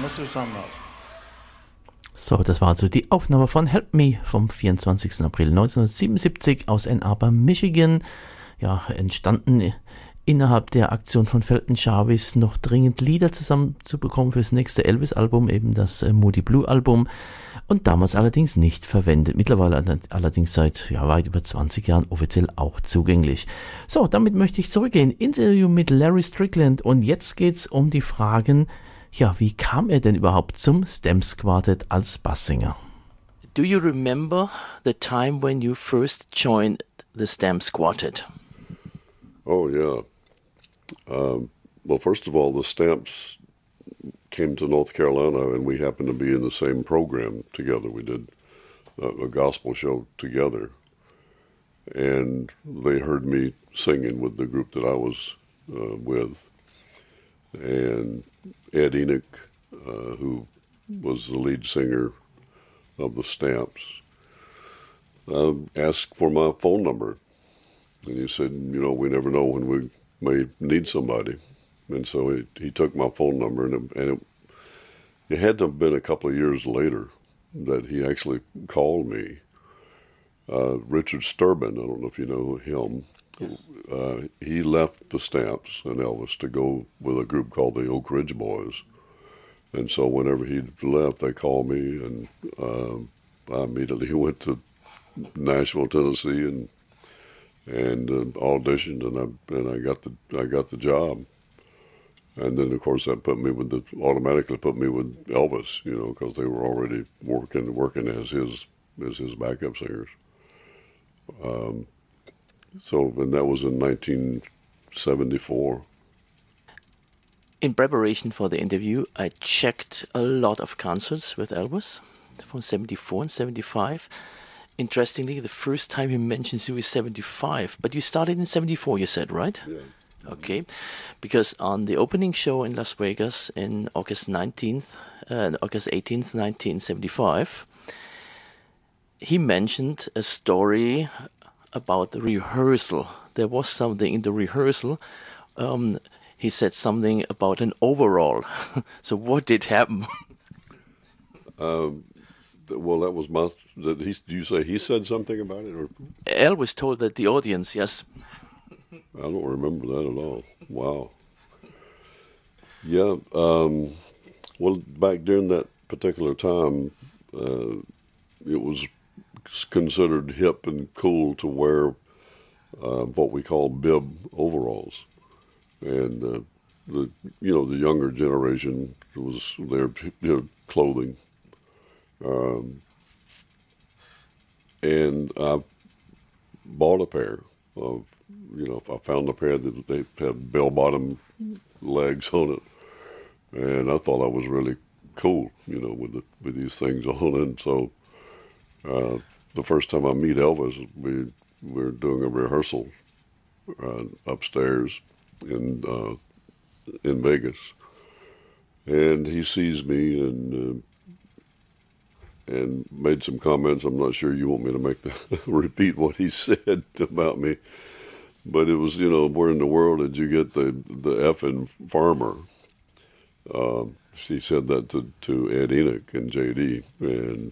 zusammen aus. So, das war also die Aufnahme von Help Me vom 24. April 1977 aus Ann Arbor, Michigan. Ja, entstanden innerhalb der Aktion von Felton Jarvis, noch dringend Lieder zusammenzubekommen fürs nächste Elvis-Album, eben das Moody Blue-Album. Und damals allerdings nicht verwendet. Mittlerweile allerdings seit weit über 20 Jahren offiziell auch zugänglich. So, damit möchte ich zurückgehen. Interview mit Larry Strickland. Und jetzt geht's um die Fragen, wie kam er denn überhaupt zum Stamps Quartet als Basssänger? Do you remember the time when you first joined the Stamps Quartet? Oh, yeah. Well, first of all, the Stamps came to North Carolina, and we happened to be in the same program together. We did a gospel show together, and they heard me singing with the group that I was with. And Ed Enoch, who was the lead singer of the Stamps, asked for my phone number. And he said, we never know when we may need somebody. And so he took my phone number, and it had to have been a couple of years later that he actually called me. Richard Sturban, I don't know if you know him. Yes. He left the Stamps and Elvis to go with a group called the Oak Ridge Boys. And so whenever he left, they called me, and I immediately went to Nashville, Tennessee, and auditioned, and I got the job. And then, of course, that automatically put me with Elvis, because they were already working as his backup singers. And that was in 1974. In preparation for the interview, I checked a lot of concerts with Elvis from 74 and 75. Interestingly, the first time he mentions you is 75, but you started in 74, you said, right? Yeah. Okay, because on the opening show in Las Vegas in August 18th, 1975, he mentioned a story about the rehearsal. There was something in the rehearsal. He said something about an overall. So what did happen? Well, that was do you say he said something about it? Or? Elvis told that the audience, yes. I don't remember that at all. Wow. Yeah. Well, back during that particular time, it was considered hip and cool to wear what we call bib overalls, and the younger generation was their clothing, and I bought a pair of. If I found a pair that they had bell-bottom legs on it, and I thought that was really cool, with these things on. And so the first time I meet Elvis, we were doing a rehearsal upstairs in Vegas, and he sees me and made some comments. I'm not sure you want me to repeat what he said about me. But it was, where in the world did you get the effing farmer? She said that to Ed Enoch and J.D. And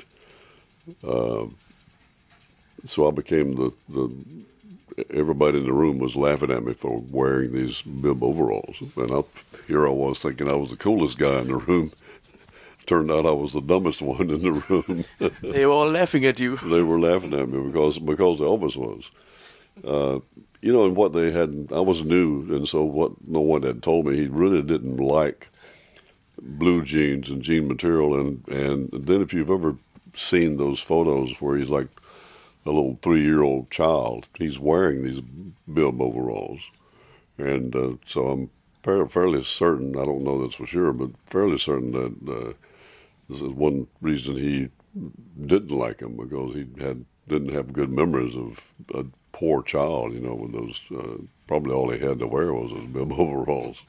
so I became everybody in the room was laughing at me for wearing these bib overalls. And here I was thinking I was the coolest guy in the room. Turned out I was the dumbest one in the room. They were all laughing at you. They were laughing at me because Elvis was. And what they had, I was new, and so what no one had told me, he really didn't like blue jeans and jean material. And then if you've ever seen those photos where he's like a little 3-year-old child, he's wearing these bib overalls. And so I'm fairly certain, I don't know this for sure, but fairly certain that this is one reason he didn't like him, because he didn't have good memories of a poor child, with those, probably all he had to wear was those bib overalls.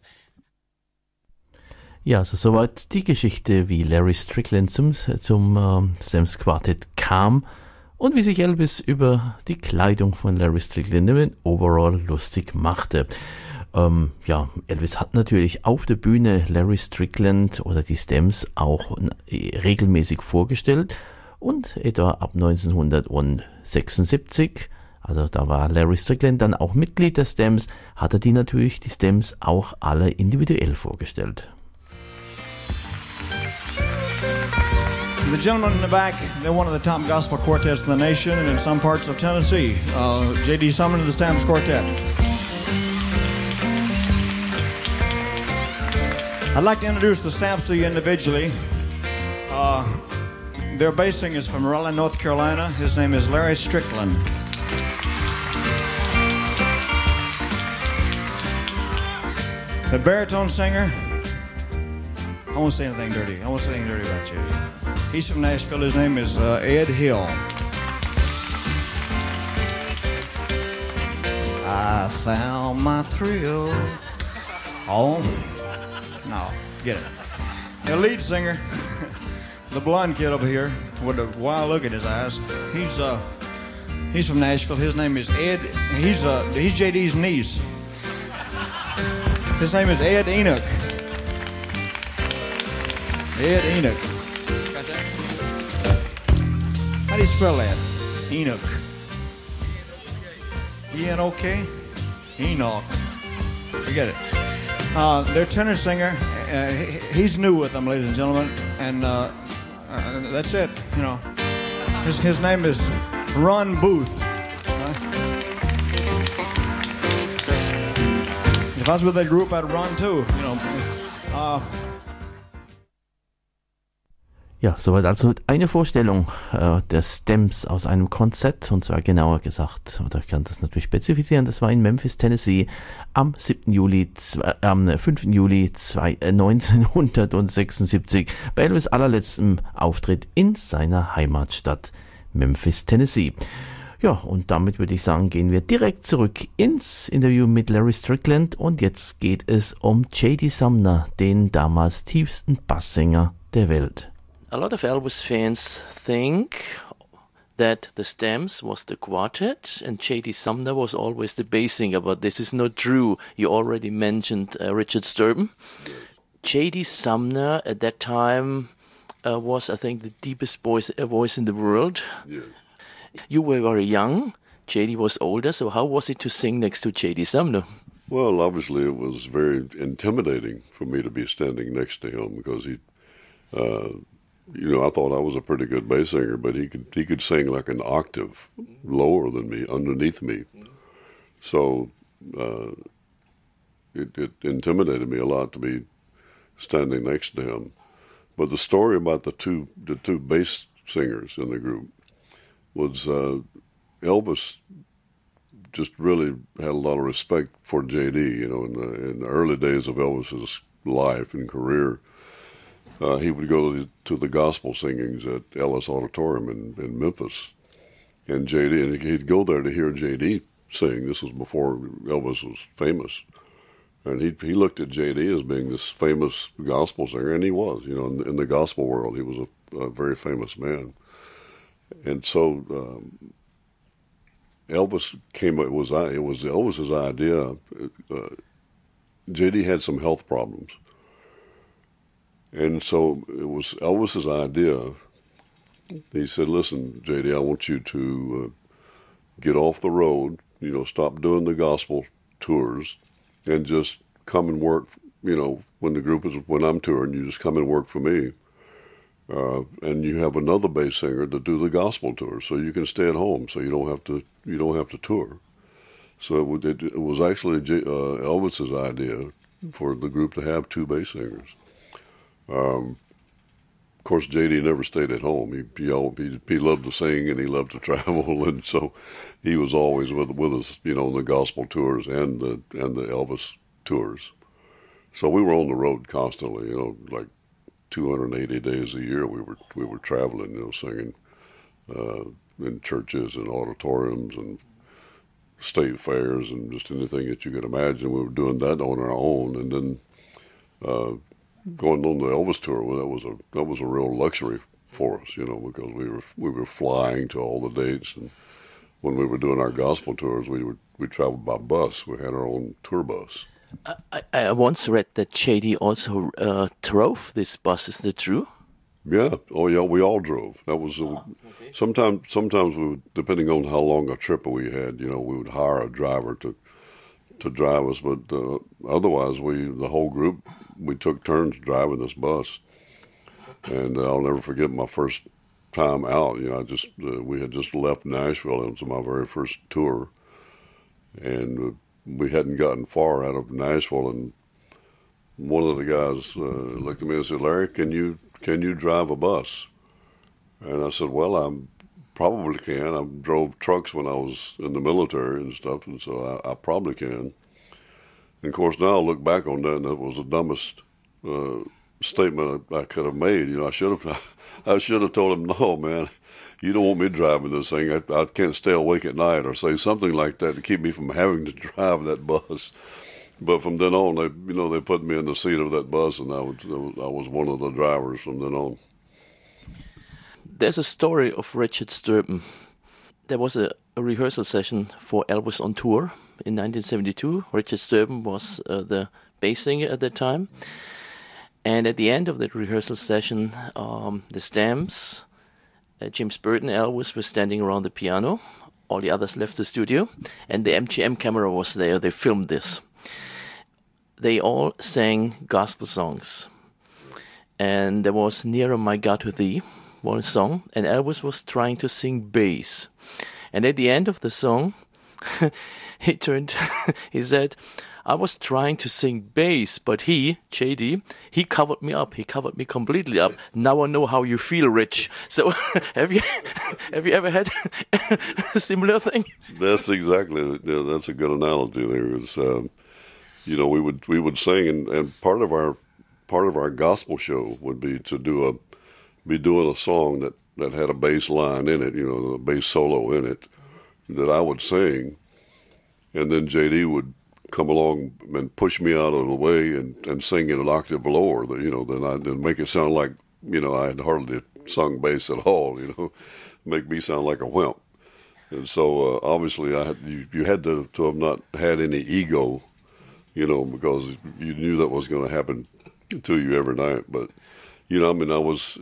Ja, also soweit die Geschichte, wie Larry Strickland zum Stamps Quartet kam und wie sich Elvis über die Kleidung von Larry Strickland, den Overall, lustig machte. Ja, Elvis hat natürlich auf der Bühne Larry Strickland oder die Stems auch regelmäßig vorgestellt und etwa ab 1976, also da war Larry Strickland dann auch Mitglied der Stems, hat er die Stems auch alle individuell vorgestellt. The gentleman in the back, they're one of the top gospel quartets in the nation and in some parts of Tennessee. J.D. Sumner and the Stamps Quartet. I'd like to introduce the Stamps to you individually. Their bass singer is from Raleigh, North Carolina. His name is Larry Strickland. The baritone singer, I won't say anything dirty. I won't say anything dirty about you. He's from Nashville. His name is Ed Hill. I found my thrill. Oh, no, forget it. The lead singer, the blonde kid over here with a wild look in his eyes, he's from Nashville. His name is Ed. He's JD's niece. His name is Ed Enoch. Ed Enoch. Got that? How do you spell that? Enoch. E-N-O-K? Enoch. Forget it. Their tenor singer, he's new with them, ladies and gentlemen, and that's it. You know, his name is Ron Booth. If I was with that group, I'd run too. You know. Ja, soweit also eine Vorstellung der Stems aus einem Konzert, und zwar genauer gesagt, oder ich kann das natürlich spezifizieren, das war in Memphis, Tennessee am 5. Juli 1976 bei Elvis' allerletztem Auftritt in seiner Heimatstadt Memphis, Tennessee. Ja, und damit würde ich sagen, gehen wir direkt zurück ins Interview mit Larry Strickland und jetzt geht es um J.D. Sumner, den damals tiefsten Basssänger der Welt. A lot of Elvis fans think that the Stems was the quartet and J.D. Sumner was always the bass singer, but this is not true. You already mentioned Richard Sturban. J.D. Sumner at that time was, I think, the deepest voice in the world. Yeah. You were very young. J.D. was older, so how was it to sing next to J.D. Sumner? Well, obviously it was very intimidating for me to be standing next to him because he, I thought I was a pretty good bass singer, but he could sing like an octave lower than me, underneath me. So it intimidated me a lot to be standing next to him. But the story about the two bass singers in the group was Elvis just really had a lot of respect for J.D. You know, in the early days of Elvis's life and career. He would go to the gospel singings at Ellis Auditorium in Memphis, and J.D. and he'd go there to hear J.D. sing. This was before Elvis was famous, and he looked at J.D. as being this famous gospel singer, and he was. You know, in the gospel world, he was a very famous man, and so Elvis came. It was Elvis's idea. J.D. had some health problems. And so it was Elvis's idea. He said, listen, J.D., I want you to get off the road, you know, stop doing the gospel tours and just come and work, you know, when I'm touring, you just come and work for me. And you have another bass singer to do the gospel tour, so you can stay at home, so you don't have to tour. So it was actually Elvis's idea for the group to have two bass singers. Of course, J.D. never stayed at home. He loved to sing and he loved to travel, and so he was always with us, you know, on the gospel tours and the Elvis tours. So we were on the road constantly, you know, like 280 days a year. We were traveling, you know, singing in churches and auditoriums and state fairs and just anything that you could imagine. We were doing that on our own, and then going on the Elvis tour, well, that was a real luxury for us, you know, because we were flying to all the dates, and when we were doing our gospel tours, we traveled by bus. We had our own tour bus. I once read that JD also drove this bus. Is that true? Yeah. Oh, yeah. We all drove. That was okay. Sometimes we would, depending on how long a trip we had, we would hire a driver to drive us. But otherwise, the whole group, we took turns driving this bus. And I'll never forget my first time out. We had just left Nashville. It was my very first tour, and we hadn't gotten far out of Nashville. And one of the guys looked at me and said, "Larry, can you drive a bus?" And I said, "Well, I probably can. I drove trucks when I was in the military and stuff, and so I probably can." And of course, now I look back on that, and that was the dumbest statement I could have made. I should have told him, "No, man, you don't want me driving this thing. I can't stay awake at night," or say something like that to keep me from having to drive that bus. But from then on, they put me in the seat of that bus, and I was one of the drivers from then on. There's a story of Richard Sturban. There was a rehearsal session for Elvis on tour in 1972. Richard Sturban was the bass singer at that time. And at the end of that rehearsal session, the Stamps, James Burton, Elvis were standing around the piano. All the others left the studio, and the MGM camera was there. They filmed this. They all sang gospel songs. And there was Nearer My God to Thee, one song, and Elvis was trying to sing bass. And at the end of the song, he said, "I was trying to sing bass, but JD, he covered me up. He covered me completely up. Now I know how you feel, Rich." So have you ever had a similar thing? That's exactly, that's a good analogy there. Is, we would sing, and part of our gospel show would be to be doing a song that had a bass line in it, a bass solo in it, that I would sing, and then JD would come along and push me out of the way and sing in an octave lower, then I didn't make it sound like, I had hardly sung bass at all, make me sound like a wimp. And so obviously you had to have not had any ego, because you knew that was going to happen to you every night. But, he was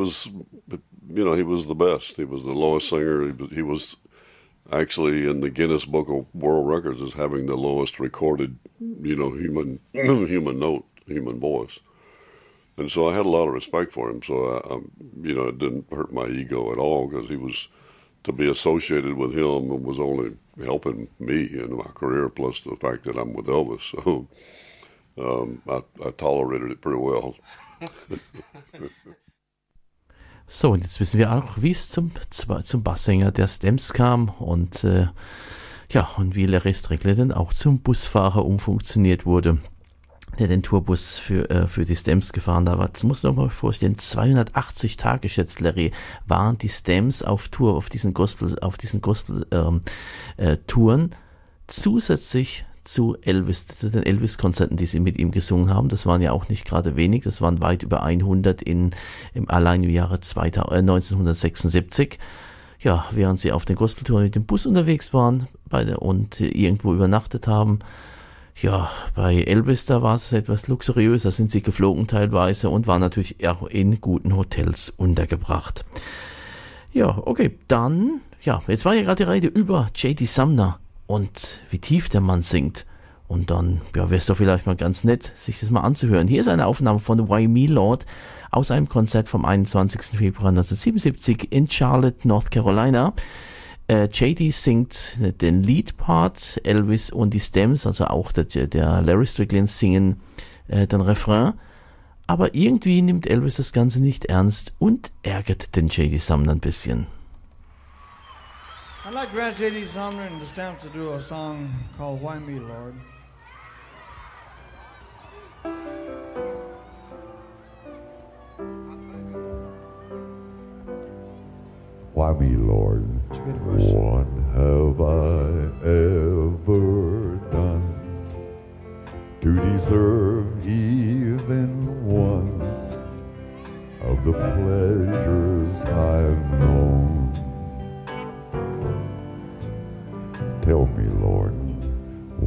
the best. He was the lowest singer. He was actually in the Guinness Book of World Records as having the lowest recorded, human note, human voice. And so I had a lot of respect for him. So, it didn't hurt my ego at all, because to be associated with him was only helping me in my career, plus the fact that I'm with Elvis. So I tolerated it pretty well. So, und jetzt wissen wir auch, wie es zum Basssänger der Stamps kam und und wie Larry Strickler dann auch zum Busfahrer umfunktioniert wurde, der den Tourbus für die Stamps gefahren hat. Das muss man mal vorstellen, 280 Tage, schätzt Larry, waren die Stamps auf Tour, auf diesen Touren, zusätzlich zu den Elvis-Konzerten, die sie mit ihm gesungen haben. Das waren ja auch nicht gerade wenig, das waren weit über 100 allein im Jahre 1976. Ja, während sie auf den Gospeltouren mit dem Bus unterwegs waren und irgendwo übernachtet haben. Ja, bei Elvis, da war es etwas luxuriöser, sind sie geflogen teilweise und waren natürlich auch in guten Hotels untergebracht. Ja, okay, dann, jetzt war ja gerade die Rede über J.D. Sumner und wie tief der Mann singt. Und dann, wäre es doch vielleicht mal ganz nett, sich das mal anzuhören. Hier ist eine Aufnahme von Why Me Lord aus einem Konzert vom 21. Februar 1977 in Charlotte, North Carolina. JD singt den Lead-Part, Elvis und die Stamps, also auch der Larry Strickland singen den Refrain. Aber irgendwie nimmt Elvis das Ganze nicht ernst und ärgert den J.D. Sumner ein bisschen. I'd like to ask J.D. Sumner and the Stamps to do a song called Why Me, Lord? Why me, Lord? What have I ever done to deserve even one of the pleasures I've known? Tell me, Lord.